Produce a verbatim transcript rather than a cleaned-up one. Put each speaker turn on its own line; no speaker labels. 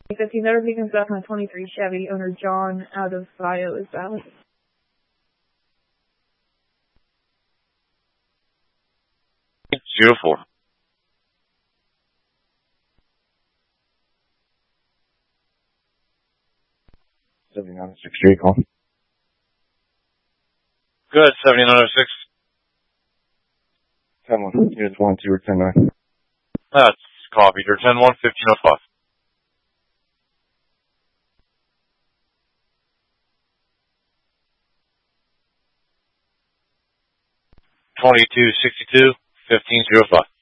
fifteen Motor Beacons back on a twenty-three Chevy, owner John, out of Bio is valid.
Zero four.
seventy-nine oh six, J call.
Good, seventy-nine oh six.
ten one, units one, two, or ten nine.
That's copied, or ten one, fifteen oh five. twenty-two sixty-two, fifteen oh five.